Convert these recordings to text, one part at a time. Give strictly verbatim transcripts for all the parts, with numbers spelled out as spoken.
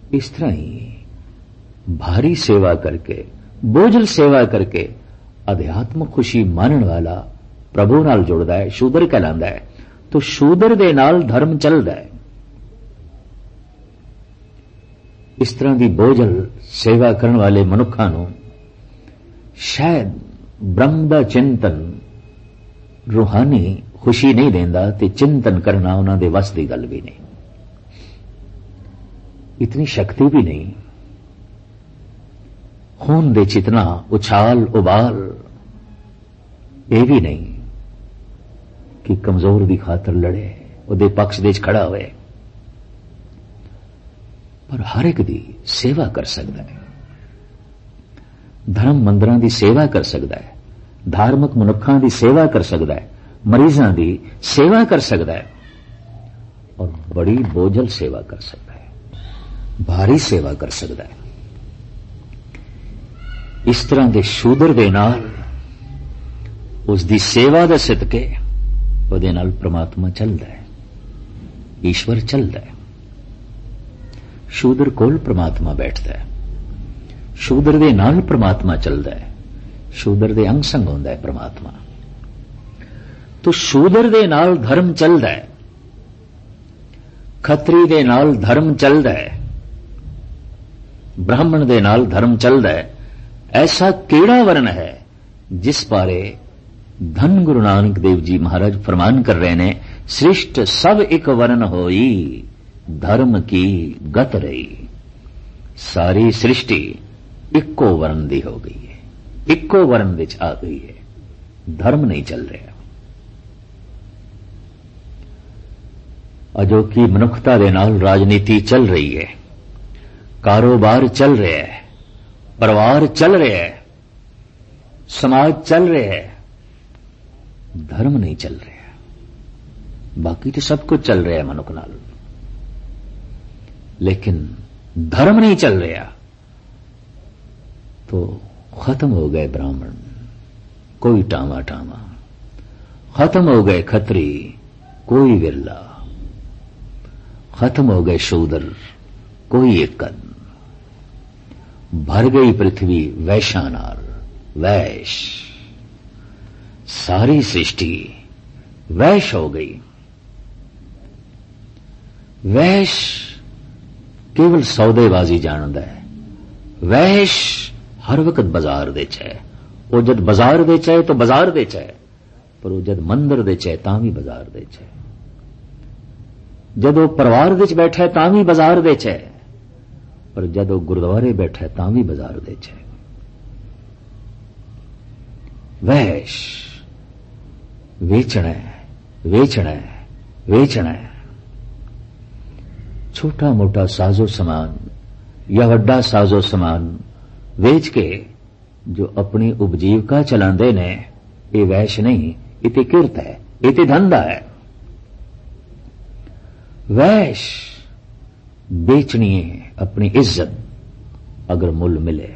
इस तरह ही भारी सेवा करके, बोझल सेवा करके अध्यात्म खुशी मानण वाला प्रभु नाल जुड़दा है, शूदर कहलांदा है। तो शूदर दे नाल धर्म चलदा है। इस तरह की बोझल सेवा करने वाले मनुखा नूं शायद ब्रह्म दा चिंतन रूहानी खुशी नहीं देंदा ते चिंतन करना उन्हां दे वस दी गल भी नहीं, इतनी शक्ति भी नहीं। खून दे चितना उछाल उबाल ये भी नहीं कि कमजोर की खातर लड़े, उहदे पक्ष दे खड़ा होए, पर हर एक दी सेवा कर सकता है, धर्म मंदिरां दी सेवा कर सकता है, धार्मिक मनुखां दी सेवा कर सकता है, मरीजां दी सेवा कर सकता है और बड़ी बोझल सेवा कर सकता है, भारी सेवा कर सकता है। इस तरह के शूदर दे नाल उसकी सेवा दे सदके उहदे नाल परमात्मा चलदा है, ईश्वर चलदा है। शूदर कोल परमात्मा बैठता है, शूदर दे नाल परमात्मा चलदा है, शूदर दे अंग संग होंदा है परमात्मा। तो शूदर दे नाल धर्म चलदा है, खत्री दे नाल धर्म चलदा है, ब्राह्मण दे नाल धर्म चलदा है। ऐसा केड़ा वर्ण है जिस बारे धन गुरु नानक देव जी महाराज फरमान कर रहे ने, श्रेष्ठ सब एक वर्ण होई, धर्म की गत रही। सारी सृष्टि इक्को वर्ण दी हो गई है, इक्को वर्ण विच आ गई है, धर्म नहीं चल रहा। अजोकी मनुखता दे नाल राजनीति चल रही है, कारोबार चल रहा है, परिवार चल रहा है, समाज चल रहा है, धर्म नहीं चल रहा। बाकी तो सब कुछ चल रहा है मनुख नाल, लेकिन धर्म नहीं चल रहा तो खत्म हो गए ब्राह्मण, कोई टामा टामा, खत्म हो गए खत्री, कोई विरला, खत्म हो गए शूदर, कोई एक कद। भर गई पृथ्वी वैश्या नाल, वैश्य, सारी सृष्टि वैश्य हो गई। वैश्य केवल सौदेबाजी जानता है, वैश्य हर वक्त बाजार दे च है। वो जद बाजार दे च है तो बाजार दे च है, पर वो जद मंदिर दे च है तां भी बाजार दे च है, जद वो परिवार विच बैठा है तां भी बाजार दे च है, पर जद वो गुरुद्वारे बैठा है तां भी बाजार दे च है। वैश्य वेचना है, वेचना है, वेचना है। छोटा मोटा साजो सामान या वड्डा साजो सामान वेच के जो अपनी उपजीविका चलांदे ने, ये वैश्य नहीं, ये ते किरत है, ये ते धंधा है। वैश्य बेचनी है अपनी इज्जत अगर मुल मिले,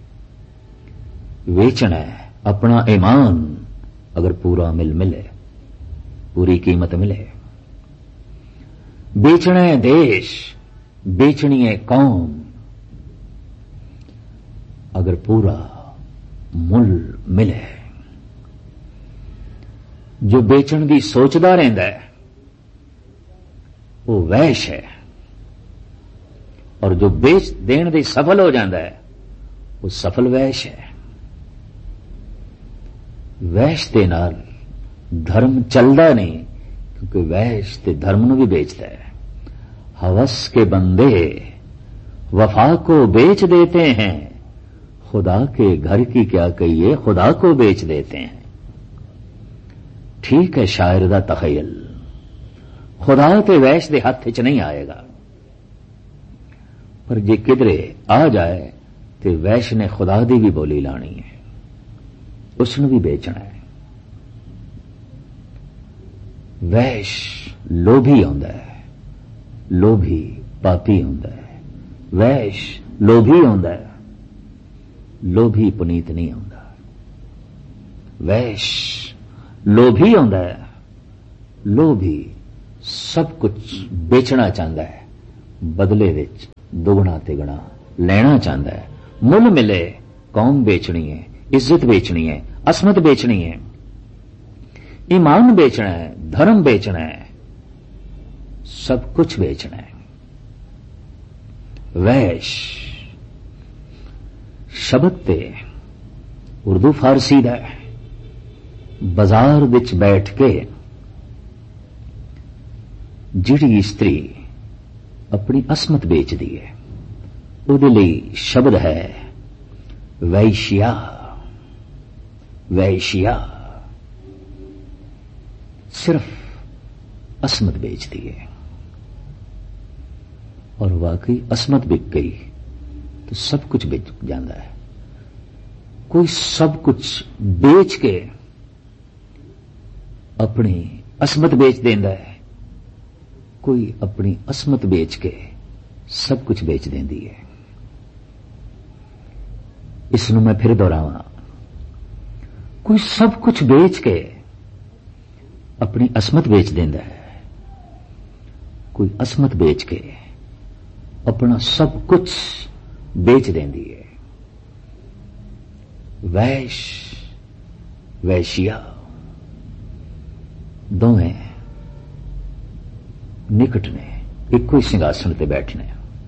वेचना है अपना ईमान अगर पूरा मिल मिले, पूरी कीमत मिले। बेचना है देश, बेचनी है कौम अगर पूरा मुल मिले। जो बेचण की सोचदा रहिंदा है वो वैश्य है, और जो बेच देण दे सफल हो जाता है वो सफल वैश्य है। वैश्य दे नाल धर्म चलदा नहीं, क्योंकि वैश्य ते धर्म नूं भी बेचता है। हवस के बंदे वफा को बेच देते हैं, खुदा के घर की क्या कहिए खुदा को बेच देते हैं। ठीक है शायर दा तखयल, खुदा ते वैश्य दे हथ च नहीं आएगा, पर जे किधरे आ जाए तो वैश्य ने खुदा दी भी बोली लानी है, उसनू भी बेचना है। वैश्य लोभी होंदा है, लोभी पापी होंदा है। वैश्य लोभी होंदा है, लोभी पुनीत नहीं होंदा। वैश्य लोभी होंदा है, लोभी सब कुछ बेचना चाहता है, बदले विच दुगना तिगुना लेना चाहता है। मुल मिले कौम बेचनी है, इज्जत बेचनी है, असमत बेचनी है, ईमान बेचना है, धर्म बेचना है, सब कुछ बेचना है। वैश शब्द ते उर्दू फारसी दा है। बाजार विच बैठ के जिहड़ी स्त्री अपनी असमत बेचदी है उहदे लई शब्द है वैश्या। वैश्या सिर्फ असमत बेचती है, और वाकई असमत बिक गई तो सब कुछ बिक जाता है। कोई सब कुछ बेच के अपनी असमत बेच देंदा है, कोई अपनी असमत बेच के सब कुछ बेच देंदी है। इसनूं मैं फिर दोहरावां, कोई सब कुछ बेच के अपनी असमत बेच देंदा है, कोई असमत बेच के अपना सब कुछ बेच देंदी है। वैश वैश्या दोवें निकट ने, इको ही सिंहासन ते बैठने।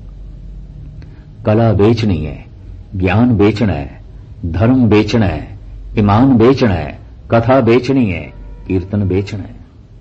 कला बेचनी है, ज्ञान बेचना है, धर्म बेचना है, ईमान बेचना है, कथा बेचनी है, कीर्तन बेचना है।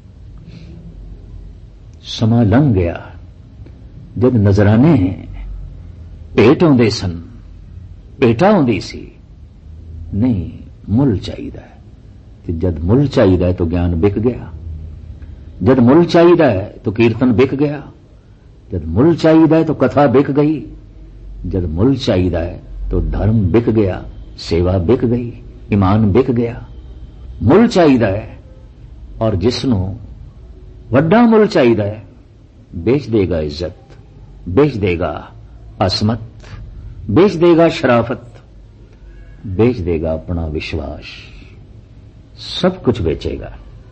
समा लंघ गया जद नजराने भेट आउंदे सन, भेटा आउंदी सी। नहीं, मुल चाहिदा है, ते जद मुल चाहिदा है तो ज्ञान बिक गया, जद मुल चाहिदा है तो कीर्तन बिक गया, जद मुल चाहिदा है तो कथा बिक गई, जद मुल चाहिदा है तो धर्म बिक गया, सेवा बिक गई, ईमान बिक गया। मुल चाहिदा है, और जिसनों वड्डा मुल चाहिदा है बेच देगा इज्जत, बेच देगा असमत, बेच देगा शराफत, बेच देगा अपना विश्वास, सब कुछ बेचेगा।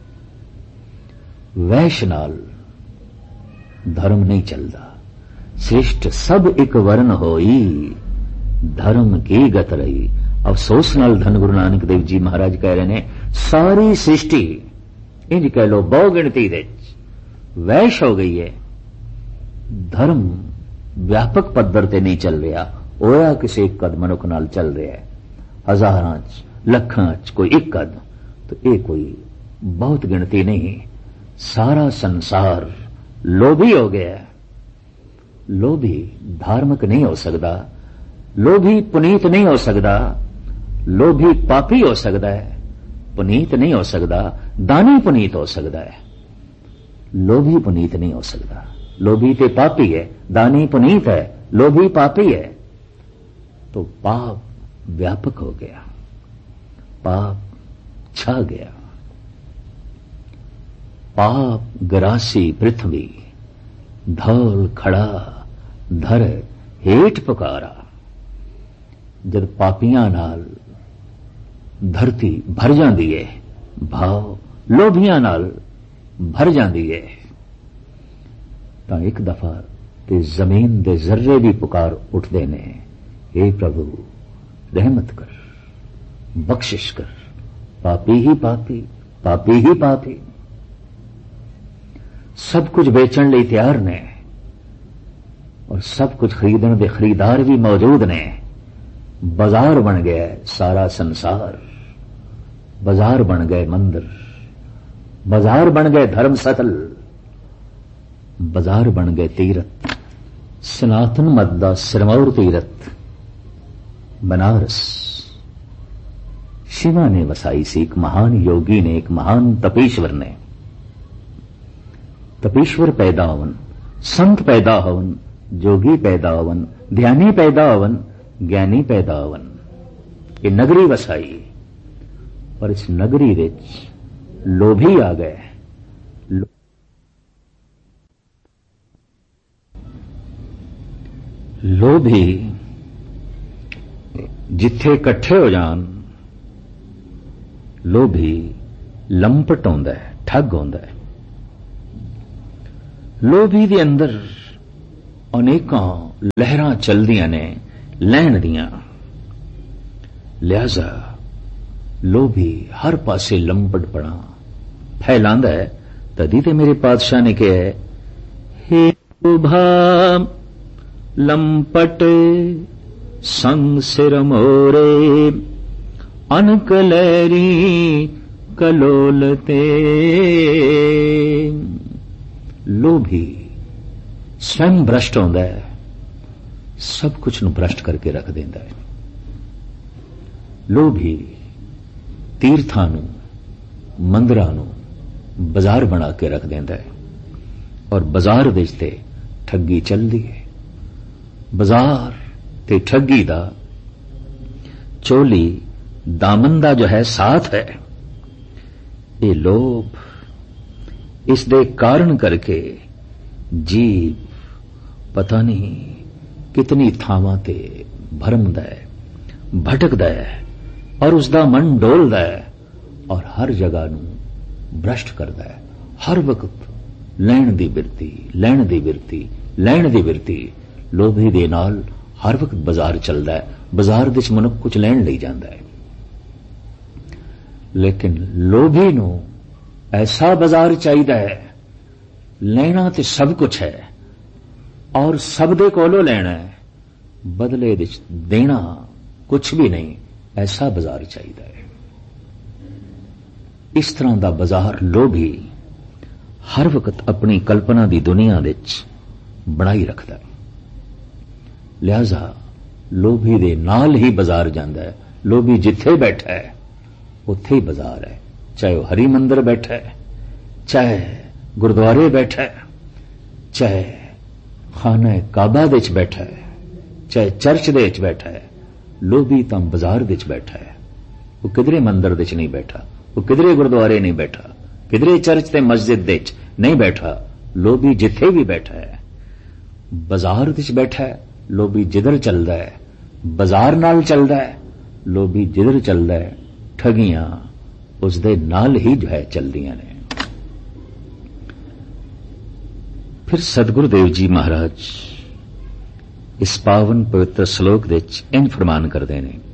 वैश नाल धर्म नहीं चलता। श्रेष्ठ सब एक वर्ण होई, धर्म की गत रही। अफसोस नाल धन गुरु नानक देव जी महाराज कह रहे ने, सारी सृष्टि इंज कह लो बहु गिणती दे वैश हो गई है। धर्म व्यापक पद्धर ते नहीं चल रहा, होया किसी एक कद मनुख नाल चल रहा है, हजारां च लखां च कोई एक कद, तो ये कोई बहुत गिणती नहीं। सारा संसार लोभी हो गया है। लोभी धार्मिक नहीं हो सकता, लोभी पुनीत नहीं हो सकता, लोभी पापी हो सकता है, पुनीत नहीं हो सकता। दानी पुनीत हो सकता है, लोभी पुनीत नहीं हो सकता। लोभी ते पापी है, दानी पुनीत है, लोभी पापी है। तो पाप व्यापक हो गया, पाप छा गया। पाप ग्रासी पृथ्वी, धौल खड़ा धर हेठ पुकारा। जद पापियां नाल धरती भर जाती है, भाव लोभियां नाल भर जाती है, तो एक दफा ते जमीन दे जर्रे भी पुकार उठते ने, हे प्रभु रहमत कर, बख्शिश कर, पापी ही पापी, पापी ही पापी। सब कुछ बेचण लई तैयार ने, और सब कुछ खरीदण दे खरीदार भी मौजूद ने। बाजार बन गया सारा संसार, बाजार बन गए मंदिर, बाजार बन गए धर्म स्थल, बाजार बन गए तीरथ। सनातन मत दा सिरमौर तीरथ बनारस शिवा ने वसाई सी। एक महान योगी ने, एक महान तपेश्वर ने। तपेश्वर पैदा होवन, संत पैदा होवन, जोगी पैदा होवन, ध्यानी पैदा होवन, ज्ञानी पैदा होवन। ये नगरी वसाई, पर इस नगरी विच लोभी आ गए। लो... लोभी जिथे इकट्ठे हो जान, लोभी लंपट होंदा है, ठग होंदा है। लोभी दे अंदर ਅਨੇਕਾਂ ਲਹਿਰਾਂ ਚੱਲਦੀਆਂ ਨੇ ਲੈਣ ਦੀਆਂ। ਲਿਹਾਜ਼ਾ ਲੋਭੀ ਹਰ ਪਾਸੇ ਲੰਪਟਪਣਾ ਫੈਲਾਂਦਾ ਹੈ। ਤਦੀ ਤੇ ਮੇਰੇ ਪਾਤਸ਼ਾਹ ਨੇ ਕਿਹਾ, ਹੇ ਲੋਭਾ ਲੰਪਟ ਸੰਗ ਸਿਰ ਮੋਰੇ, ਅਨਕ ਲਹਿਰੀ ਕਲੋਲ ਤੇ। ਲੋਭੀ ਸਵੈੰ ਭ੍ਰਸ਼ਟ ਹੁੰਦਾ ਹੈ, ਸਭ ਕੁਛ ਨੂੰ ਭ੍ਰਸ਼ਟ ਕਰਕੇ ਰੱਖ ਦਿੰਦਾ ਹੈ। ਲੋਭੀ ਤੀਰਥਾਂ ਨੂੰ, ਮੰਦਰਾਂ ਨੂੰ ਬਾਜ਼ਾਰ ਬਣਾ ਕੇ ਰੱਖ ਦਿੰਦਾ ਹੈ, ਔਰ ਬਾਜ਼ਾਰ ਵਿੱਚ ਤੇ ਠੱਗੀ ਚੱਲਦੀ ਹੈ। ਬਾਜ਼ਾਰ ਤੇ ਠੱਗੀ ਦਾ ਚੋਲੀ ਦਾਮਨ ਦਾ ਜੋ ਹੈ ਸਾਥ ਹੈ। ਇਹ ਲੋਭ, ਇਸ ਦੇ ਕਾਰਨ ਕਰਕੇ ਜੀਵ ਪਤਾ ਨਹੀਂ ਕਿਤਨੀ ਥਾਵਾਂ ਤੇ ਭਰਮਦਾ ਹੈ, ਭਟਕਦਾ ਹੈ, ਔਰ ਉਸ ਦਾ ਮਨ ਡੋਲਦਾ ਹੈ, ਔਰ ਹਰ ਜਗ੍ਹਾ ਨੂੰ ਭ੍ਰਸ਼ਟ ਕਰਦਾ ਹੈ। ਹਰ ਵਕਤ ਲੈਣ ਦੀ ਬਿਰਤੀ, ਲੈਣ ਦੀ ਬਿਰਤੀ, ਲੈਣ ਦੀ ਬਿਰਤੀ। ਲੋਭੀ ਦੇ ਨਾਲ ਹਰ ਵਕਤ ਬਾਜ਼ਾਰ ਚੱਲਦਾ ਹੈ। ਬਾਜ਼ਾਰ ਵਿੱਚ ਮਨੁੱਖ ਕੁਝ ਲੈਣ ਲਈ ਜਾਂਦਾ ਹੈ, ਲੇਕਿਨ ਲੋਭੀ ਨੂੰ ਐਸਾ ਬਾਜ਼ਾਰ ਚਾਹੀਦਾ ਹੈ, ਲੈਣਾ ਤੇ ਸਭ ਕੁਝ ਹੈ, ਔਰ ਸਭ ਦੇ ਕੋਲੋਂ ਲੈਣਾ ਹੈ, ਬਦਲੇ ਵਿੱਚ ਦੇਣਾ ਕੁਝ ਵੀ ਨਹੀਂ। ਐਸਾ ਬਾਜ਼ਾਰ ਚਾਹੀਦਾ ਹੈ। ਇਸ ਤਰ੍ਹਾਂ ਦਾ ਬਾਜ਼ਾਰ ਲੋਭੀ ਹਰ ਵਕਤ ਆਪਣੀ ਕਲਪਨਾ ਦੀ ਦੁਨੀਆ ਵਿੱਚ ਬਣਾਈ ਰੱਖਦਾ ਹੈ। ਲਿਹਾਜ਼ਾ ਲੋਭੀ ਦੇ ਨਾਲ ਹੀ ਬਾਜ਼ਾਰ ਜਾਂਦਾ ਹੈ। ਲੋਭੀ ਜਿੱਥੇ ਬੈਠਾ ਹੈ ਉੱਥੇ ਹੀ ਬਾਜ਼ਾਰ ਹੈ। ਚਾਹੇ ਉਹ ਹਰੀ ਮੰਦਰ ਬੈਠਾ ਹੈ, ਚਾਹੇ ਗੁਰਦੁਆਰੇ ਬੈਠਾ ਹੈ, ਚਾਹੇ ਖਾਨਾ ਕਾਬਾ ਵਿੱਚ ਬੈਠਾ ਹੈ, ਚਾਹੇ ਚਰਚ ਦੇ ਵਿੱਚ ਬੈਠਾ ਹੈ। ਲੋਭੀ ਤਾਂ ਬਾਜ਼ਾਰ ਵਿੱਚ ਬੈਠਾ ਹੈ। ਉਹ ਕਿਧਰੇ ਮੰਦਰ ਵਿੱਚ ਨਹੀਂ ਬੈਠਾ, ਉਹ ਕਿਧਰੇ ਗੁਰਦੁਆਰੇ ਨਹੀਂ ਬੈਠਾ, ਕਿਧਰੇ ਚਰਚ ਤੇ ਮਸਜਿਦ ਵਿੱਚ ਨਹੀਂ ਬੈਠਾ। ਲੋਭੀ ਜਿੱਥੇ ਵੀ ਬੈਠਾ ਹੈ ਬਾਜ਼ਾਰ ਵਿੱਚ ਬੈਠਾ ਹੈ। ਲੋਭੀ ਜਿੱਧਰ ਚੱਲਦਾ ਹੈ ਬਾਜ਼ਾਰ ਨਾਲ ਚੱਲਦਾ ਹੈ। ਲੋਭੀ ਜਿੱਧਰ ਚੱਲਦਾ ਹੈ ਠਗੀਆਂ ਉਸ ਦੇ ਨਾਲ ਹੀ ਜੋ ਹੈ ਚੱਲਦੀਆਂ ਨੇ। ਫਿਰ ਸਤਿਗੁਰੂ ਦੇਵ ਜੀ ਮਹਾਰਾਜ ਇਸ ਪਾਵਨ ਪਵਿੱਤਰ ਸ਼ਲੋਕ ਵਿੱਚ ਇੰਝ ਫਰਮਾਨ ਕਰਦੇ ਨੇ,